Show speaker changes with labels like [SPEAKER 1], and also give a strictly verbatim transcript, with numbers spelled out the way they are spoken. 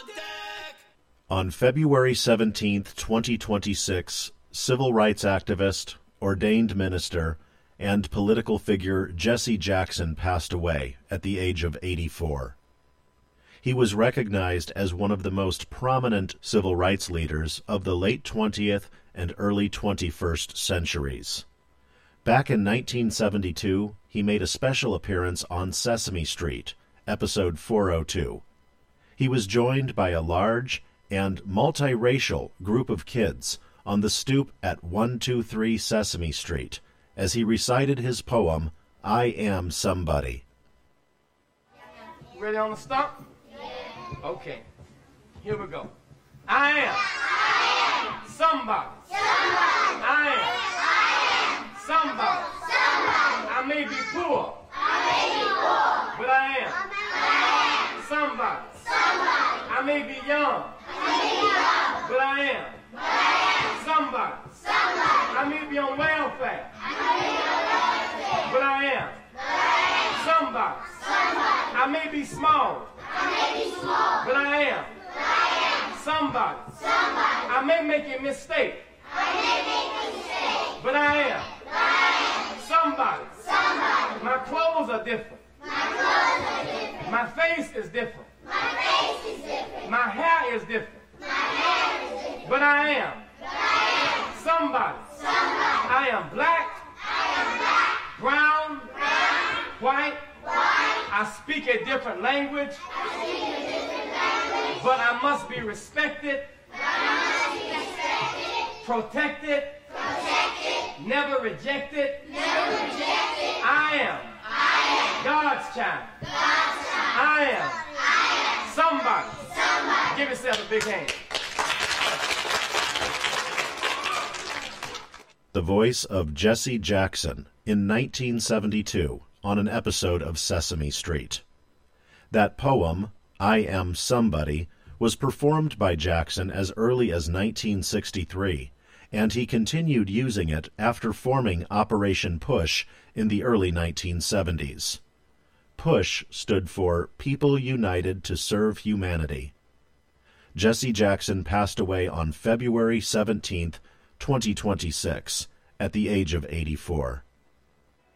[SPEAKER 1] On February seventeenth, twenty twenty-six, civil rights activist, ordained minister, and political figure Jesse Jackson passed away at the age of eighty-four. He was recognized as one of the most prominent civil rights leaders of the late twentieth and early twenty-first centuries. Back in nineteen seventy-two, he made a special appearance on Sesame Street, episode four oh two. He was joined by a large and multiracial group of kids on the stoop at one two three Sesame Street as he recited his poem, I Am Somebody.
[SPEAKER 2] Ready on the stump? Yeah. Okay, here we go. I am, I am. Somebody. Somebody. I am, I am. Somebody. Somebody. I may be poor, I may be poor. But I am, I am. Somebody. Somebody. I may be young, but I am. But I am. Somebody. Somebody. I may be on welfare. I may be on welfare. But I am. But I am. Somebody. Somebody. I may be small. I may be small. But I am. But I am. Somebody. Somebody. I may make a mistake. I may make a mistake. But I am. But I am. Somebody. Somebody. My clothes are different. My clothes are different. My face is different. My face is different. My hair is different. My hair is different. But I am. But I am. Somebody. Somebody. I am black. I am black. Brown. Brown. White. White. I speak a different language. I speak a different language. But I must be respected. But I must be respected. Protected. Protected. Never rejected. Never rejected. I am. I am. God's child. God's child. I am. I am. Somebody. Somebody. Give yourself a big hand.
[SPEAKER 1] The voice of Jesse Jackson in nineteen seventy-two on an episode of Sesame Street. That poem, I Am Somebody, was performed by Jackson as early as nineteen sixty-three, and he continued using it after forming Operation Push in the early nineteen seventies. PUSH stood for People United to Serve Humanity. Jesse Jackson passed away on February seventeenth, twenty twenty-six, at the age of eighty-four.